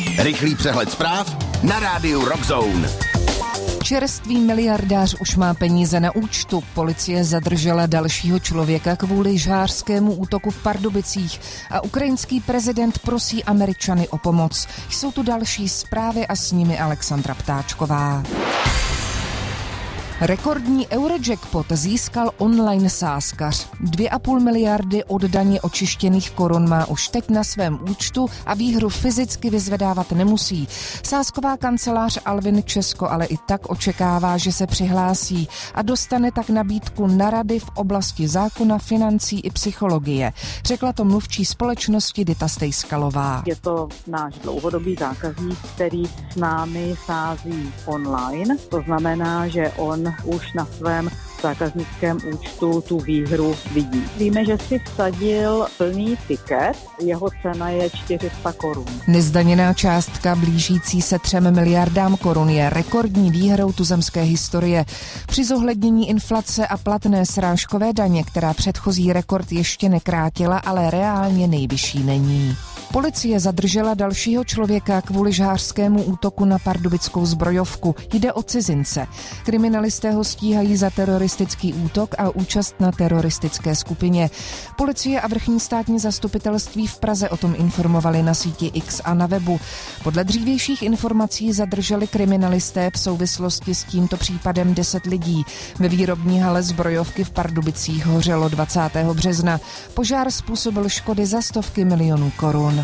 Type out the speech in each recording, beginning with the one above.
Rychlý přehled zpráv na rádiu Rock Zone. Čerstvý miliardář už má peníze na účtu. Policie zadržela dalšího člověka kvůli žhářskému útoku v Pardubicích a ukrajinský prezident prosí Američany o pomoc. Jsou tu další zprávy a s nimi Alexandra Ptáčková. Rekordní Eurojackpot získal online sázkař. 2,5 miliardy od daně očištěných korun má už teď na svém účtu a výhru fyzicky vyzvedávat nemusí. Sázková kancelář Alvin Česko ale i tak očekává, že se přihlásí a dostane tak nabídku na rady v oblasti zákona, financí i psychologie. Řekla to mluvčí společnosti Dita Stejskalová. Je to náš dlouhodobý zákazník, který s námi sází online. To znamená, že on už na svém zákaznickém účtu tu výhru vidí. Víme, že si vsadil plný tiket, jeho cena je 400 korun. Nezdaněná částka blížící se 3 miliardám korun je rekordní výhrou tuzemské historie. Při zohlednění inflace a platné srážkové daně, která předchozí rekord ještě nekrátila, ale reálně nejvyšší není. Policie zadržela dalšího člověka kvůli žhářskému útoku na pardubickou zbrojovku. Jde o cizince. Kriminalisté ho stíhají za teroristický útok a účast na teroristické skupině. Policie a vrchní státní zastupitelství v Praze o tom informovali na síti X a na webu. Podle dřívějších informací zadrželi kriminalisté v souvislosti s tímto případem 10 lidí. Ve výrobní hale zbrojovky v Pardubicích hořelo 20. března. Požár způsobil škody za stovky milionů korun.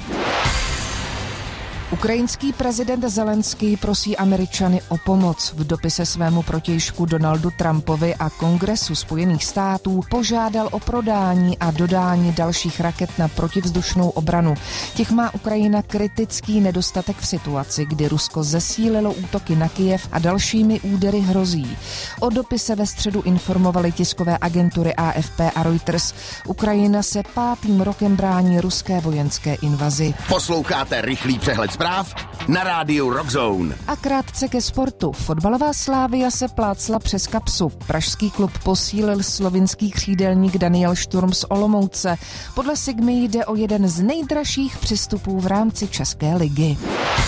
Ukrajinský prezident Zelenský prosí Američany o pomoc. V dopise svému protějšku Donaldu Trumpovi a Kongresu Spojených států požádal o prodání a dodání dalších raket na protivzdušnou obranu. Těch má Ukrajina kritický nedostatek v situaci, kdy Rusko zesílilo útoky na Kyjev a dalšími údery hrozí. O dopise ve středu informovaly tiskové agentury AFP a Reuters. Ukrajina se 5. rokem brání ruské vojenské invazi. Posloucháte rychlý přehled zpráv na rádiu Rock Zone. A krátce ke sportu. Fotbalová Slavia se plácla přes kapsu. Pražský klub posílil slovinský křídelník Daniel Šturm z Olomouce. Podle Sigmy jde o jeden z nejdražších přestupů v rámci České ligy.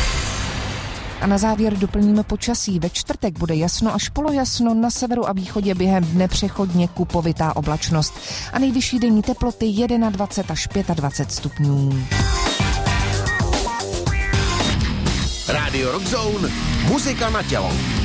A na závěr doplníme počasí. Ve čtvrtek bude jasno až polojasno, na severu a východě během dne přechodně kupovitá oblačnost. A nejvyšší denní teploty 21 až 25 stupňů. Rádio Rock Zone, muzika na tělo.